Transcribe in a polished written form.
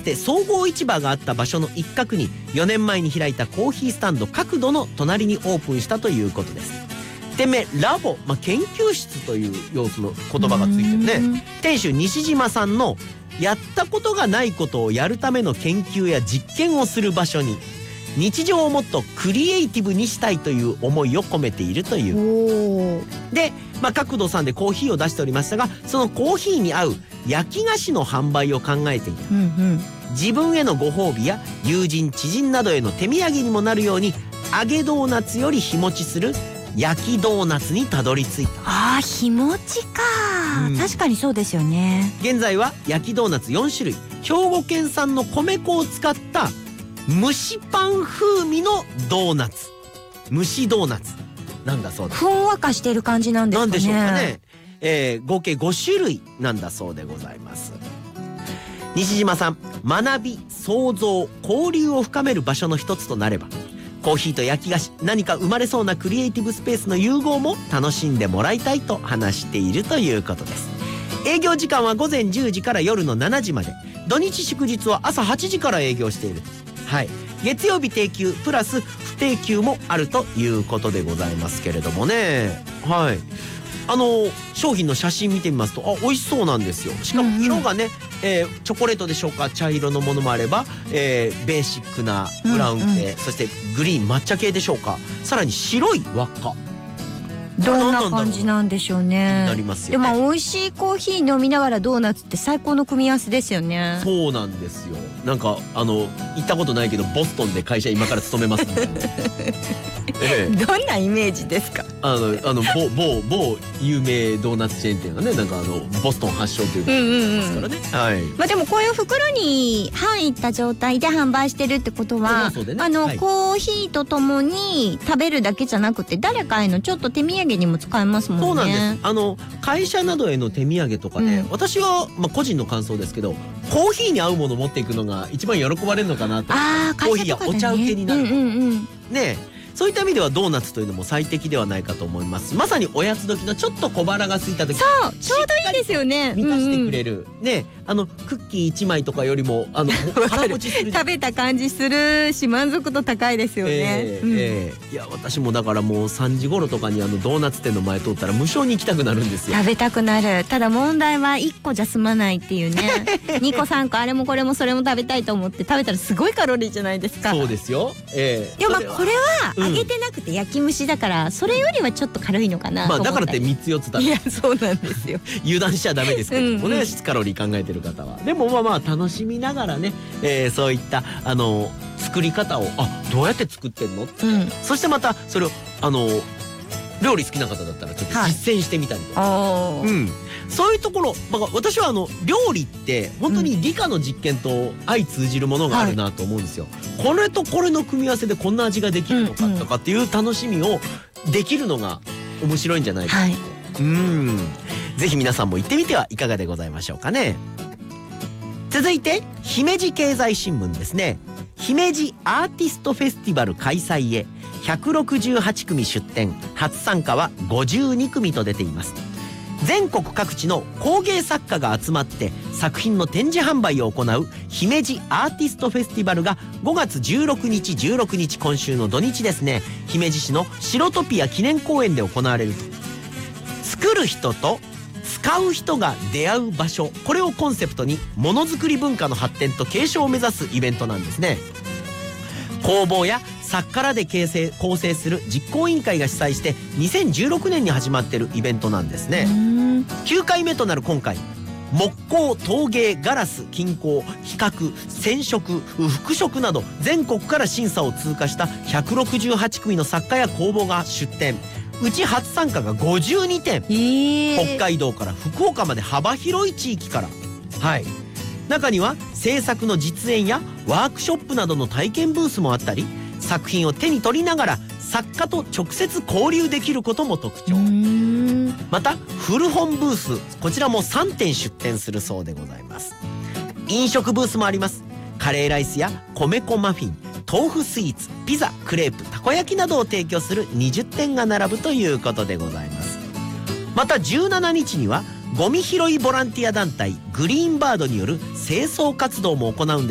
つて総合市場があった場所の一角に4年前に開いたコーヒースタンド角度の隣にオープンしたということです。店名ラボ、研究室という様子の言葉がついてるね。店主西島さんのやったことがないことをやるための研究や実験をする場所に日常をもっとクリエイティブにしたいという思いを込めているという。で、角度さんでコーヒーを出しておりましたが、そのコーヒーに合う焼き菓子の販売を考えていた。自分へのご褒美や友人知人などへの手土産にもなるように、揚げドーナツより日持ちする焼きドーナツにたどり着いた。 日持ちか、確かにそうですよね。 現在は焼きドーナツ4種類、兵庫県産の米粉を使った蒸しパン風味のドーナツ、蒸しドーナツなんだそうです。 ふんわかしてる感じなんですかね。 なんでしょうかね。合計5種類なんだそうでございます。西島さん、学び、創造、交流を深める場所の一つとなれば、コーヒーと焼き菓子、何か生まれそうなクリエイティブスペースの融合も楽しんでもらいたいと話しているということです。営業時間は午前10時から夜の7時まで、土日祝日は朝8時から営業している。月曜日定休プラス不定休もあるということでございますけれどもね。商品の写真見てみますと、美味しそうなんですよ。しかも色がね、チョコレートでしょうか、茶色のものもあれば、ベーシックなブラウン系、そしてグリーン抹茶系でしょうか、さらに白い輪っか。 どんな感じなんでしょうね。 なりますよね。 でも美味しいコーヒー飲みながらドーナツって最高の組み合わせですよね。 そうなんですよ。なんか行ったことないけどボストンで会社今から勤めますみたいな。 どんなイメージですか。 某有名ドーナツチェーン店がね、なんかボストン発祥ということですからね。 でもこういう袋に入った状態で販売してるってことは、コーヒーとともに食べるだけじゃなくて、誰かへのちょっと手土産にも使えますもんね。 そうなんです。会社などへの手土産とかで、私は個人の感想ですけど、コーヒーに合うものを持っていくのが一番喜ばれるのかなと。コーヒーやお茶受けになるね。そういった意味ではドーナツというのも最適ではないかと思います。まさにおやつ時のちょっと小腹が空いた時、 そうちょうどいいですよね。 満たしてくれるね。クッキー1枚とかよりも腹持ちする食べた感じするし、満足度高いですよね。 いや、私もだからもう3時頃とかにドーナツ店の前通ったら無性に行きたくなるんですよ。 食べたくなる。ただ問題は1個じゃ済まないっていうね。2個3個あれもこれもそれも食べたいと思って食べたらすごいカロリーじゃないですか。 そうですよ。 でもこれは揚げてなくて焼き蒸しだから、それよりはちょっと軽いのかなと思ったり。 だからって3つ4つだ。 いや、そうなんですよ。 油断しちゃダメですけどもね、カロリー考えてる方は。でも楽しみながらね、そういった作り方をどうやって作ってんのって、そしてまたそれを料理好きな方だったらちょっと実践してみたりとか、そういうところ、私は料理って本当に理科の実験と相通じるものがあるなと思うんですよ。これとこれの組み合わせでこんな味ができるのかとかっていう楽しみをできるのが面白いんじゃないかなと。ぜひ皆さんも行ってみてはいかがでございましょうかね。続いて姫路経済新聞ですね。姫路アーティストフェスティバル開催へ168組出展、初参加は52組と出ています。全国各地の工芸作家が集まって作品の展示販売を行う姫路アーティストフェスティバルが5月16日16日今週の土日ですね、姫路市の白トピア記念公園で行われると。作る人と使う人が出会う場所、これをコンセプトにものづくり文化の発展と継承を目指すイベントなんですね。工房や作家らで構成する実行委員会が主催して2016年に始まっているイベントなんですね。9回目となる今回、木工、陶芸、ガラス、金工、比較、染色、服飾など全国から審査を通過した168組の作家や工房が出展。うち初参加が52点、北海道から福岡まで幅広い地域から。中には制作の実演やワークショップなどの体験ブースもあったり、作品を手に取りながら作家と直接交流できることも特徴。また古本ブース、こちらも3点出展するそうでございます。飲食ブースもあります。カレーライスや米粉マフィン、豆腐スイーツ、ピザ、クレープ、たこ焼きなどを提供する20点が並ぶということでございます。また17日にはゴミ拾いボランティア団体グリーンバードによる清掃活動も行うんです